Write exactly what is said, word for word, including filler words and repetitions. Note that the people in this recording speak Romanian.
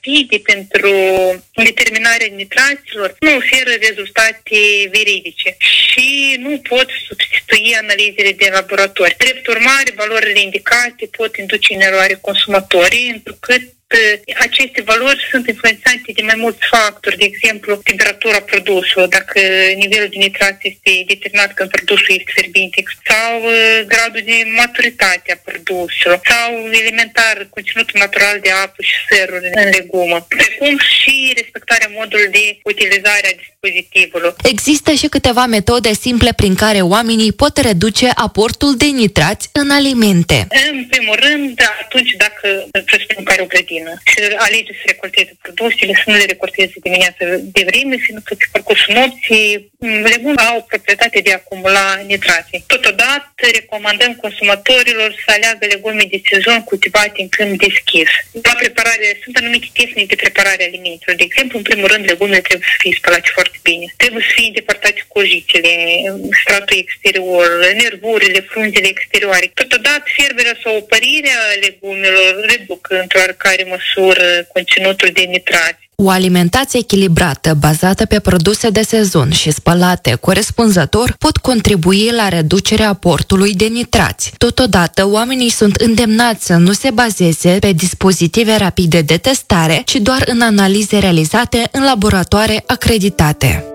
rapide pentru determinarea nitraților nu oferă rezultate veridice și nu pot substitui analizele de laborator. Drept urmare, valorile indicate pot induce în eroare consumatorii, întrucât aceste valori sunt influențate de mai mulți factori, de exemplu, temperatura produsului, dacă nivelul de nitrat este determinat când produsul este fierbinte, sau gradul de maturitate a produsului, sau elementar conținutul natural de apă și săruri în legumă, precum și respectarea modului de utilizare a dispozitivului. Există și câteva metode simple prin care oamenii pot reduce aportul de nitrați în alimente. În primul rând, atunci dacă presupun care o grădină și alege să recolteze produsele, să nu le recolteze dimineața de vreme, fiindcă pe parcursul nopții legume au proprietatea de a acumula nitrații. Totodată, recomandăm consumatorilor să aleagă legume de sezon cultivate în câmp deschis. La preparare, sunt anumite tehnici de preparare a alimentelor. De exemplu, în primul rând, legumele trebuie să fie spălate foarte bine. Trebuie să fie îndepărtate cojicele, stratul exterior, nervurile, frunzele exterioare. Totodată, fierberea sau opărirea legumelor reduc într-o oarecare măsură conținutul de nitrați. O alimentație echilibrată, bazată pe produse de sezon și spălate corespunzător, pot contribui la reducerea aportului de nitrați. Totodată, oamenii sunt îndemnați să nu se bazeze pe dispozitive rapide de testare, ci doar în analize realizate în laboratoare acreditate.